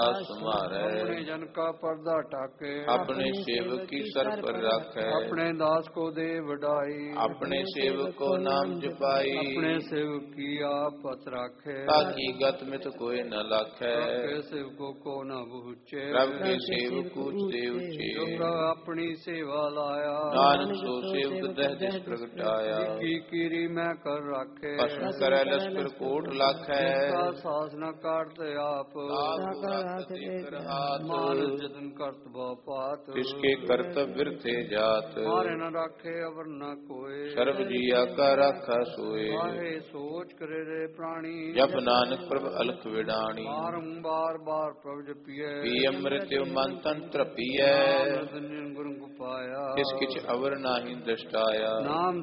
तुम्हारे अपने जन का पर्दा टाके अपने सेवक की सर पर रखे अपने दास को दे बढ़ाई अपने सेवक को नाम जपाई अपने सेवक की आप पत राखे ताकि गत मित कोई न लाखे सेवकों को न बुचे रब के सेवक ऊंचे ऊंचे अपनी सेवा लाया नानक सो सेवक दह दिस प्रगटाया की कीरी मैं कर राखे पसु करे लश्कर कोट लाखे सास न काटते आप मान जतन करत बापात इसके कर्तव्य थे जात मारे न राखे अवर न कोय सर्व जिया का राखा सोए काहे सोच करे रे प्राणी जप नानक प्रभ अलख विडाणी बारंबार बार प्रभ जपिए पिय मृत्यु मन तन तृपिय गुरु पाया किस किछ अवर नाही दृष्टाया नाम